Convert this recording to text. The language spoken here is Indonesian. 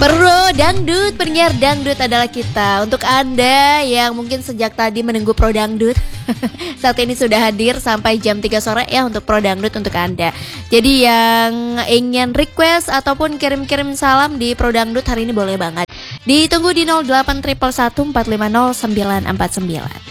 Pro Dangdut, penyiar dangdut adalah kita. Untuk Anda yang mungkin sejak tadi menunggu Pro Dangdut, saat ini sudah hadir sampai jam 3 sore ya untuk Pro Dangdut untuk Anda. Jadi yang ingin request ataupun kirim-kirim salam di Pro Dangdut hari ini boleh banget. Ditunggu di 08 111 450 949.